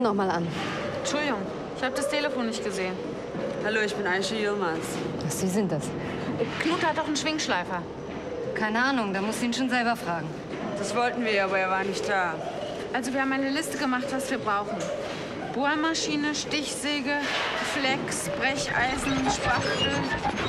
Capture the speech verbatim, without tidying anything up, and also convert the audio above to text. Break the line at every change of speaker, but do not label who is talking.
noch mal an.
Entschuldigung, ich habe das Telefon nicht gesehen.
Hallo, ich bin Aisha Yilmaz.
Ach, Sie sind das.
Knut hat doch einen Schwingschleifer.
Keine Ahnung, da musst du ihn schon selber fragen.
Das wollten wir, aber er war nicht da.
Also wir haben eine Liste gemacht, was wir brauchen. Bohrmaschine, Stichsäge, Flex, Brecheisen, Spachtel.